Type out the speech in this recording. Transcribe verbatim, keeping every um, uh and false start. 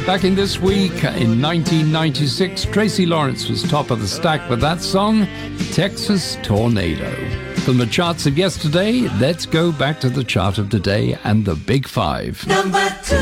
Back in this week, in nineteen ninety-six, Tracy Lawrence was top of the stack with that song, Texas Tornado. From the charts of yesterday, let's go back to the chart of today and the Big Five. Number two.